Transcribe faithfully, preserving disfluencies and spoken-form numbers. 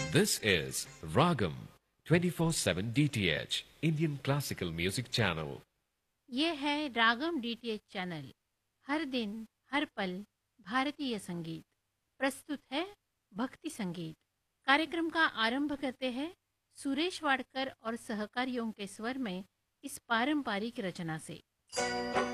This is Ragam twenty-four seven D T H Indian Classical Music Channel. ये है रागम DTH channel. हर दिन हर पल भारतीय संगीत प्रस्तुत है। भक्ति संगीत कार्यक्रम का आरंभ करते हैं सुरेश वाडकर और सहकारियों के स्वर में इस पारंपरिक रचना से।